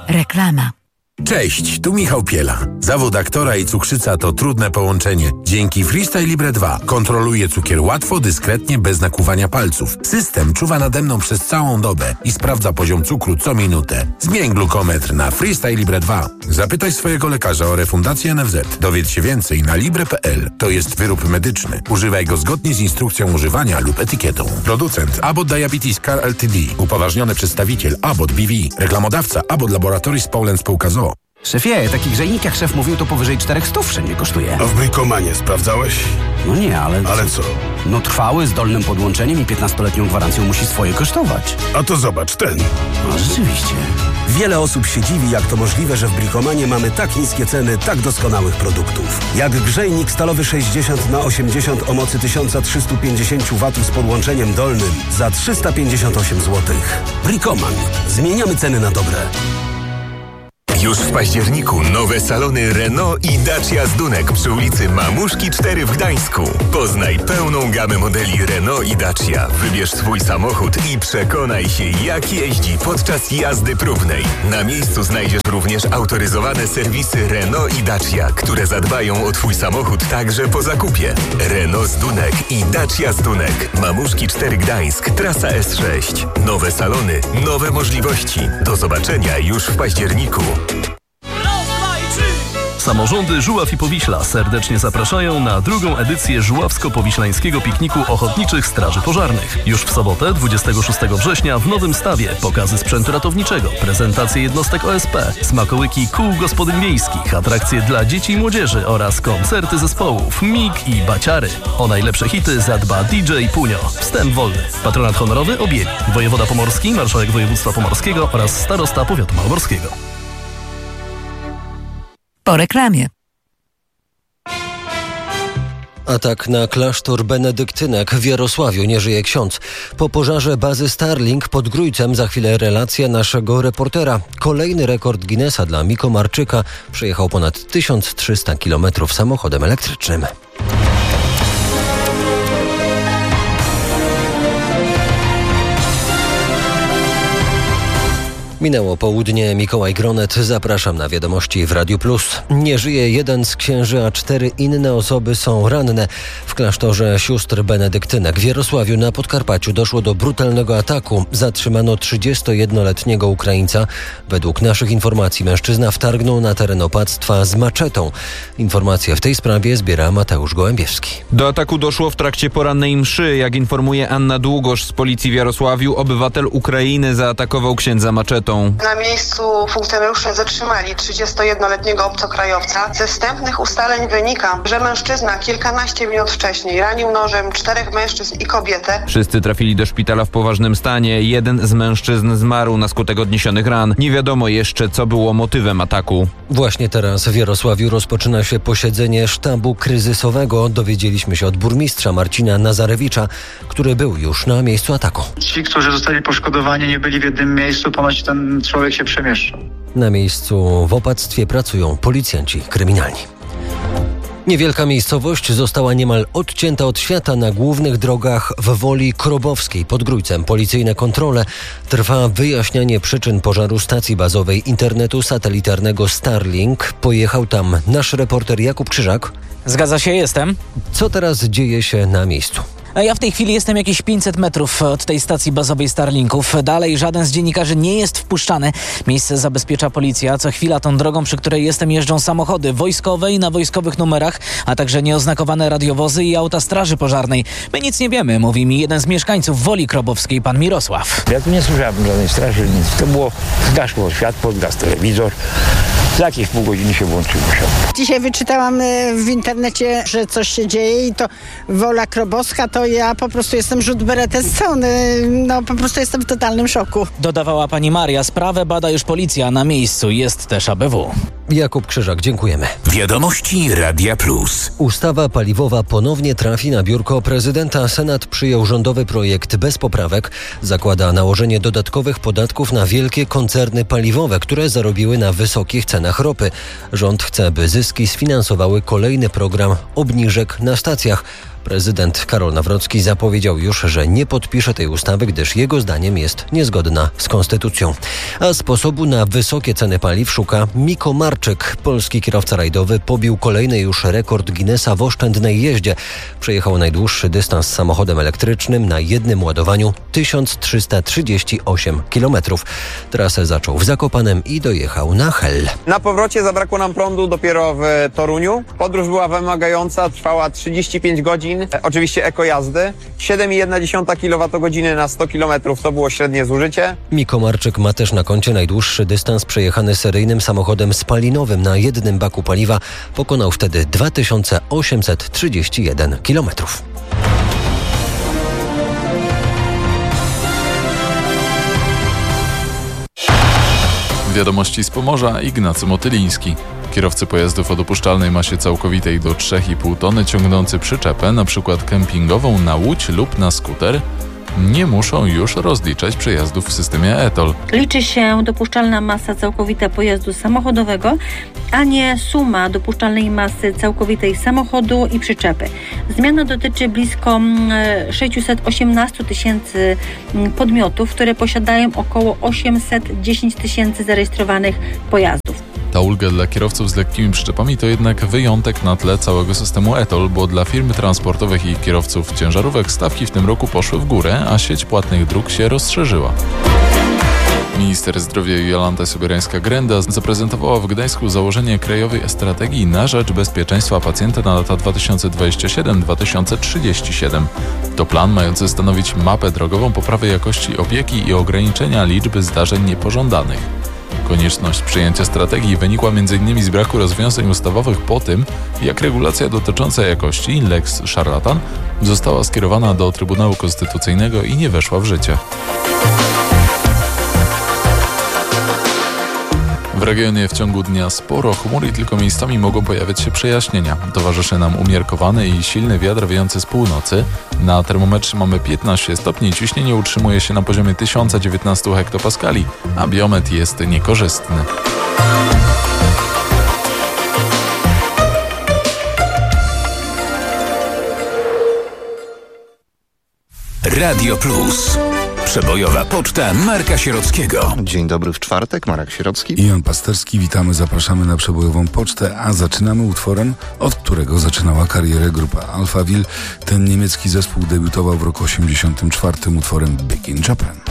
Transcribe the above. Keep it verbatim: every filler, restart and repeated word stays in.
Reklama. Cześć, tu Michał Piela. Zawód aktora i cukrzyca to trudne połączenie. Dzięki Freestyle Libre dwa kontroluję cukier łatwo, dyskretnie, bez nakłuwania palców. System czuwa nade mną przez całą dobę i sprawdza poziom cukru co minutę. Zmień glukometr na Freestyle Libre dwa. Zapytaj swojego lekarza o refundację N F Z. Dowiedz się więcej na libre kropka p l. To jest wyrób medyczny. Używaj go zgodnie z instrukcją używania lub etykietą. Producent Abbott Diabetes Care Ltd. Upoważniony przedstawiciel Abbott B V. Reklamodawca Abbott Laboratories Poland Spółka z o o. Szefie, taki grzejnik jak szef mówił, to powyżej czterech stów wszędzie kosztuje. A w Bricomanie sprawdzałeś? No nie, ale... Ale co? No trwały, z dolnym podłączeniem i piętnastoletnią gwarancją musi swoje kosztować. A to zobacz, ten. No rzeczywiście. Wiele osób się dziwi, jak to możliwe, że w Bricomanie mamy tak niskie ceny tak doskonałych produktów. Jak grzejnik stalowy sześćdziesiąt na osiemdziesiąt o mocy tysiąc trzysta pięćdziesiąt watów z podłączeniem dolnym za trzysta pięćdziesiąt osiem złotych. Bricoman. Zmieniamy ceny na dobre. Już w październiku nowe salony Renault i Dacia Zdunek przy ulicy Mamuszki cztery w Gdańsku. Poznaj pełną gamę modeli Renault i Dacia. Wybierz swój samochód i przekonaj się, jak jeździ podczas jazdy próbnej. Na miejscu znajdziesz również autoryzowane serwisy Renault i Dacia, które zadbają o twój samochód także po zakupie. Renault Zdunek i Dacia Zdunek. Mamuszki cztery Gdańsk, trasa S sześć. Nowe salony, nowe możliwości. Do zobaczenia już w październiku. Samorządy Żuław i Powiśla serdecznie zapraszają na drugą edycję Żuławsko-Powiślańskiego Pikniku Ochotniczych Straży Pożarnych. Już w sobotę, dwudziestego szóstego września w Nowym Stawie pokazy sprzętu ratowniczego, prezentacje jednostek O S P, smakołyki kół gospodyń wiejskich, atrakcje dla dzieci i młodzieży oraz koncerty zespołów Mig i Baciary. O najlepsze hity zadba D J Punio. Wstęp wolny. Patronat honorowy objęli wojewoda pomorski, marszałek województwa pomorskiego oraz starosta powiatu malborskiego. Po reklamie. Atak na klasztor benedyktynek w Jarosławiu. Nie żyje ksiądz. Po pożarze bazy Starlink pod Grójcem za chwilę relacja naszego reportera. Kolejny rekord Guinnessa dla Miko Marczyka. Przejechał ponad tysiąc trzysta kilometrów samochodem elektrycznym. Minęło południe, Mikołaj Gronet, zapraszam na wiadomości w Radiu Plus. Nie żyje jeden z księży, a cztery inne osoby są ranne. W klasztorze sióstr benedyktynek w Jarosławiu na Podkarpaciu doszło do brutalnego ataku. Zatrzymano trzydziestojednoletniego Ukraińca. Według naszych informacji mężczyzna wtargnął na teren opactwa z maczetą. Informacje w tej sprawie zbiera Mateusz Gołębiewski. Do ataku doszło w trakcie porannej mszy. Jak informuje Anna Długosz z policji w Jarosławiu, obywatel Ukrainy zaatakował księdza maczetą. Na miejscu funkcjonariusze zatrzymali trzydziestojednoletniego obcokrajowca. Ze wstępnych ustaleń wynika, że mężczyzna kilkanaście minut wcześniej ranił nożem czterech mężczyzn i kobietę. Wszyscy trafili do szpitala w poważnym stanie. Jeden z mężczyzn zmarł na skutek odniesionych ran. Nie wiadomo jeszcze, co było motywem ataku. Właśnie teraz w Jarosławiu rozpoczyna się posiedzenie sztabu kryzysowego. Dowiedzieliśmy się od burmistrza Marcina Nazarewicza, który był już na miejscu ataku. Ci, którzy zostali poszkodowani, nie byli w jednym miejscu, ponoć ten człowiek się przemieszczał. Na miejscu w opactwie pracują policjanci kryminalni. Niewielka miejscowość została niemal odcięta od świata na głównych drogach w Woli Krobowskiej pod Grójcem. Policyjne kontrole. Trwa wyjaśnianie przyczyn pożaru stacji bazowej internetu satelitarnego Starlink. Pojechał tam nasz reporter Jakub Krzyżak. Zgadza się, jestem. Co teraz dzieje się na miejscu? Ja w tej chwili jestem jakieś pięćset metrów od tej stacji bazowej Starlinków. Dalej żaden z dziennikarzy nie jest wpuszczany. Miejsce zabezpiecza policja. Co chwila tą drogą, przy której jestem, jeżdżą samochody wojskowe i na wojskowych numerach, a także nieoznakowane radiowozy i auta straży pożarnej. My nic nie wiemy, mówi mi jeden z mieszkańców Woli Krobowskiej, pan Mirosław. Ja tu nie słyszałem żadnej straży, nic. To było, zgasło światło, zgasł telewizor. Za jakieś pół godziny się włączyło. Dzisiaj wyczytałam w internecie, że coś się dzieje i to Wola Krobowska, to ja po prostu jestem rzut beretem z strony, no po prostu jestem w totalnym szoku. Dodawała pani Maria, sprawę bada już policja, na miejscu jest też A B W. Jakub Krzyżak, dziękujemy. Wiadomości Radia Plus. Ustawa paliwowa ponownie trafi na biurko prezydenta. Senat przyjął rządowy projekt bez poprawek. Zakłada nałożenie dodatkowych podatków na wielkie koncerny paliwowe, które zarobiły na wysokich cenach ropy. Rząd chce, by zyski sfinansowały kolejny program obniżek na stacjach. Prezydent Karol Nawrocki zapowiedział już, że nie podpisze tej ustawy, gdyż jego zdaniem jest niezgodna z konstytucją. A sposobu na wysokie ceny paliw szuka Miko Marczyk. Polski kierowca rajdowy pobił kolejny już rekord Guinnessa w oszczędnej jeździe. Przejechał najdłuższy dystans samochodem elektrycznym na jednym ładowaniu tysiąc trzysta trzydzieści osiem kilometrów. Trasę zaczął w Zakopanem i dojechał na Hel. Na powrocie zabrakło nam prądu dopiero w Toruniu. Podróż była wymagająca, trwała trzydzieści pięć godzin. E, oczywiście ekojazdy. siedem przecinek jedna kilowatogodziny na sto kilometrów to było średnie zużycie. Miko Marczyk ma też na koncie najdłuższy dystans przejechany seryjnym samochodem spalinowym na jednym baku paliwa. Pokonał wtedy dwa tysiące osiemset trzydzieści jeden kilometrów. Wiadomości z Pomorza, Ignacy Motyliński. Kierowcy pojazdów o dopuszczalnej masie całkowitej do trzy i pół tony ciągnący przyczepę, np. kempingową na łódź lub na skuter, nie muszą już rozliczać przejazdów w systemie E T O L. Liczy się dopuszczalna masa całkowita pojazdu samochodowego, a nie suma dopuszczalnej masy całkowitej samochodu i przyczepy. Zmiana dotyczy blisko sześćset osiemnaście tysięcy podmiotów, które posiadają około osiemset dziesięć tysięcy zarejestrowanych pojazdów. Ta ulga dla kierowców z lekkimi przyczepami to jednak wyjątek na tle całego systemu E T O L, bo dla firm transportowych i kierowców ciężarówek stawki w tym roku poszły w górę, a sieć płatnych dróg się rozszerzyła. Minister zdrowia Jolanta Sobierańska-Grenda zaprezentowała w Gdańsku założenie krajowej strategii na rzecz bezpieczeństwa pacjenta na lata dwa tysiące dwudziesty siódmy do dwa tysiące trzydziestego siódmego. To plan mający stanowić mapę drogową poprawy jakości opieki i ograniczenia liczby zdarzeń niepożądanych. Konieczność przyjęcia strategii wynikła między innymi z braku rozwiązań ustawowych po tym, jak regulacja dotycząca jakości Lex Szarlatan została skierowana do Trybunału Konstytucyjnego i nie weszła w życie. W regionie w ciągu dnia sporo chmur i tylko miejscami mogą pojawiać się przejaśnienia. Towarzyszy nam umiarkowany i silny wiatr wiejący z północy. Na termometrze mamy piętnaście stopni, ciśnienie utrzymuje się na poziomie tysiąc dziewiętnaście hektopaskali, a biometr jest niekorzystny. Radio Plus. Przebojowa poczta Marka Sierockiego. Dzień dobry w czwartek, Marek Sierocki i Jan Pasterski. Witamy, zapraszamy na przebojową pocztę, a zaczynamy utworem, od którego zaczynała karierę grupa Alphaville. Ten niemiecki zespół debiutował w roku osiemdziesiątym czwartym utworem Big in Japan.